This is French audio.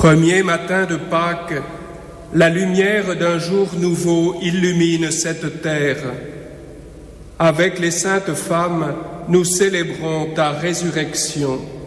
Premier matin de Pâques, la lumière d'un jour nouveau illumine cette terre. Avec les saintes femmes, nous célébrons ta résurrection.